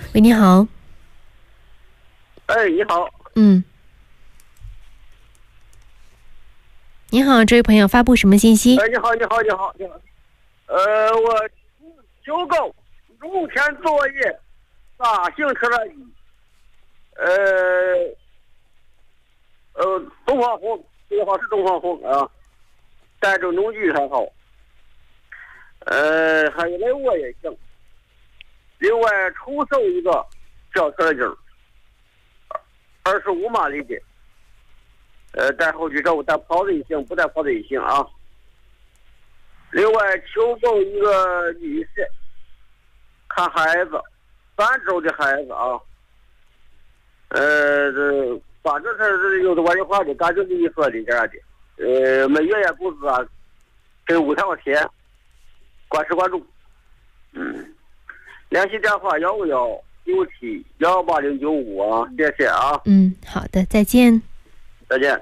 喂，你好。 哎，你好。 你好，这位朋友发布什么信息？ 哎，你好。我求购露天作业大型拖拉机，东方红，最好是东方红啊，带着农具还好，还有来我也行。另外出售一个小拖拉机，25马力的，带后驱轴，带跑的也行，不带跑的也行啊。另外求购一个女士，看孩子，3周的孩子啊。反正是有的玩的话的，感觉你说的这样的，每月工资啊，给5千块钱，管吃管住。联系电话15197180095啊，谢谢啊。 好的，再见。 再见。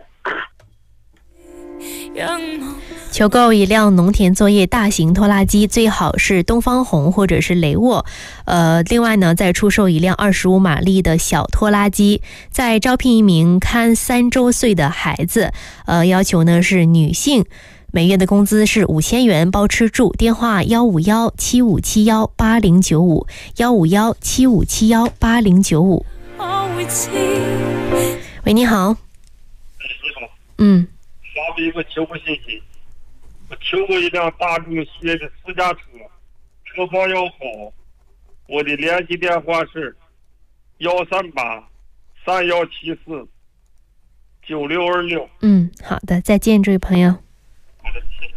求购一辆农田作业大型拖拉机，最好是东方红或者是雷沃。另外呢，再出售一辆25马力的小拖拉机，再招聘一名看3周岁的孩子。要求呢是女性，每月的工资是5000元，包吃住。电话15175718095 15175718095。喂，你好。 你好。发布一个求购信息，我求购一辆大众系列的私家车，车况要好。我的联系电话是13831749626。 好的，再见，这位朋友。 好的，谢谢。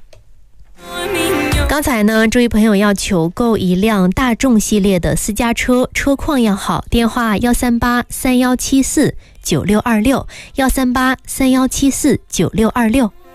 刚才呢，这位朋友要求购一辆大众系列的私家车，车况要好。电话13831749626 13831749626。